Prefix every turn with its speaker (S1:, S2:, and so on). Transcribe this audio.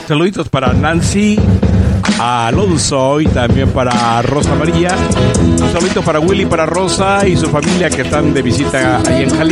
S1: Saluditos para Nancy Alonso y también para Rosa María. Un saludito para Willy, para Rosa y su familia que están de visita ahí en Jalisco.